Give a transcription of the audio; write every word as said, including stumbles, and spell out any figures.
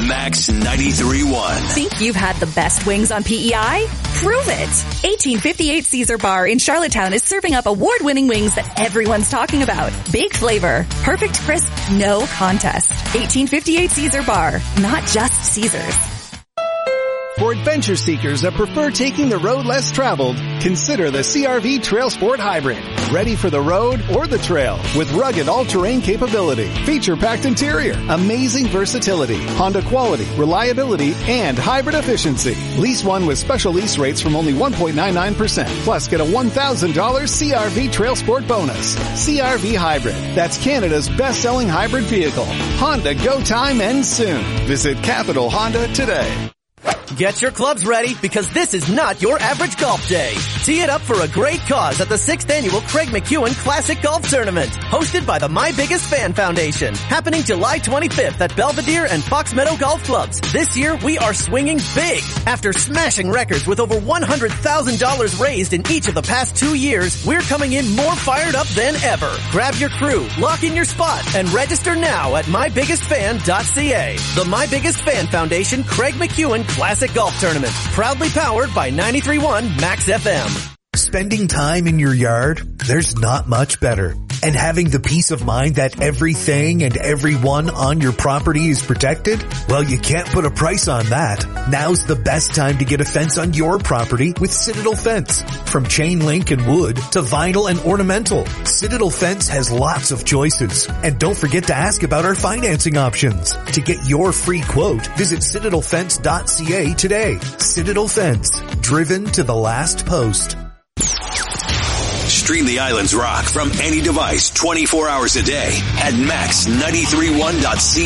Max ninety-three point one. Think you've had the best wings on P E I? Prove it. eighteen fifty-eight Caesar Bar in Charlottetown is serving up award-winning wings that everyone's talking about. Big flavor, perfect crisp, no contest. eighteen fifty-eight Caesar Bar, not just Caesar's. For adventure seekers that prefer taking the road less traveled, consider the C R V Trail Sport Hybrid. Ready for the road or the trail with rugged all-terrain capability, feature-packed interior, amazing versatility, Honda quality, reliability, and hybrid efficiency. Lease one with special lease rates from only one point nine nine percent. Plus get a one thousand dollars C R V Trail Sport bonus. C R V Hybrid. That's Canada's best-selling hybrid vehicle. Honda Go Time ends soon. Visit Capital Honda today. Get your clubs ready because this is not your average golf day. Tee it up for a great cause at the sixth Annual Craig McEwen Classic Golf Tournament, hosted by the My Biggest Fan Foundation, happening July twenty-fifth at Belvedere and Fox Meadow Golf Clubs. This year, we are swinging big. After smashing records with over one hundred thousand dollars raised in each of the past two years, we're coming in more fired up than ever. Grab your crew, lock in your spot, and register now at my biggest fan dot c a. The My Biggest Fan Foundation Craig McEwen Classic Golf Tournament, proudly powered by ninety-three point one Max F M. Spending time in your yard, there's not much better. And having the peace of mind that everything and everyone on your property is protected? Well, you can't put a price on that. Now's the best time to get a fence on your property with Citadel Fence. From chain link and wood to vinyl and ornamental, Citadel Fence has lots of choices. And don't forget to ask about our financing options. To get your free quote, visit citadel fence dot c a today. Citadel Fence, driven to the last post. Stream the Island's Rock from any device twenty-four hours a day at max ninety-three point one dot c a.